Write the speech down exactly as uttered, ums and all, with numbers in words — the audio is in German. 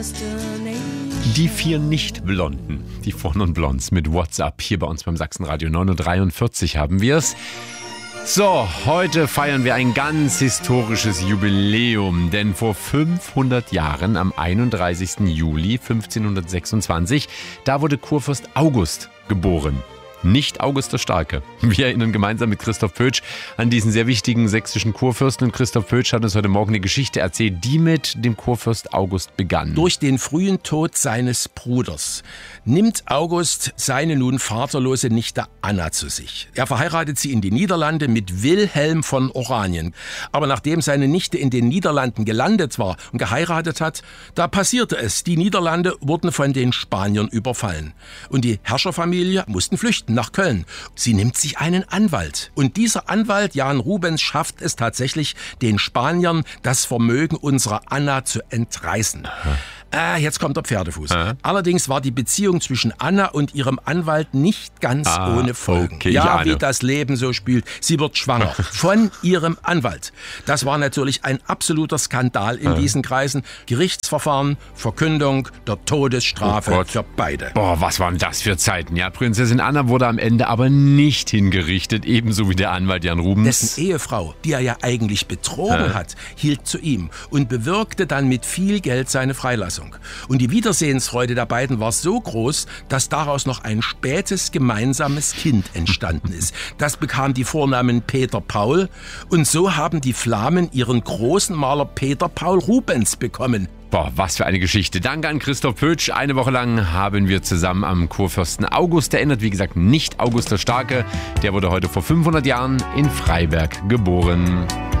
Die vier Nicht-Blonden, die Four Non Blondes mit WhatsApp. Hier bei uns beim Sachsenradio neun Uhr dreiundvierzig haben wir es. So, heute feiern wir ein ganz historisches Jubiläum, denn vor fünfhundert Jahren, am einunddreißigsten Juli fünfzehnhundertsechsundzwanzig, da wurde Kurfürst August geboren. Nicht August der Starke. Wir erinnern gemeinsam mit Christoph Pötsch an diesen sehr wichtigen sächsischen Kurfürsten. Und Christoph Pötsch hat uns heute Morgen eine Geschichte erzählt, die mit dem Kurfürst August begann. Durch den frühen Tod seines Bruders nimmt August seine nun vaterlose Nichte Anna zu sich. Er verheiratet sie in die Niederlande mit Wilhelm von Oranien. Aber nachdem seine Nichte in den Niederlanden gelandet war und geheiratet hat, da passierte es. Die Niederlande wurden von den Spaniern überfallen. Und die Herrscherfamilie mussten flüchten nach Köln. Sie nimmt sich einen Anwalt. Und dieser Anwalt, Jan Rubens, schafft es tatsächlich, den Spaniern das Vermögen unserer Anna zu entreißen. Aha. Ah, jetzt kommt der Pferdefuß. Aha. Allerdings war die Beziehung zwischen Anna und ihrem Anwalt nicht ganz ah, ohne Folgen. Okay, ja, wie das Leben so spielt. Sie wird schwanger von ihrem Anwalt. Das war natürlich ein absoluter Skandal in Aha. diesen Kreisen. Gerichtsverfahren, Verkündung der Todesstrafe oh für beide. Boah, was waren das für Zeiten? Ja, Prinzessin Anna wurde am Ende aber nicht hingerichtet, ebenso wie der Anwalt Jan Rubens. Dessen Ehefrau, die er ja eigentlich betrogen Aha. hat, hielt zu ihm und bewirkte dann mit viel Geld seine Freilassung. Und die Wiedersehensfreude der beiden war so groß, dass daraus noch ein spätes gemeinsames Kind entstanden ist. Das bekam die Vornamen Peter Paul und so haben die Flamen ihren großen Maler Peter Paul Rubens bekommen. Boah, was für eine Geschichte. Danke an Christoph Pötsch. Eine Woche lang haben wir zusammen am Kurfürsten August erinnert. Wie gesagt, nicht August der Starke. Der wurde heute vor fünfhundert Jahren in Freiberg geboren.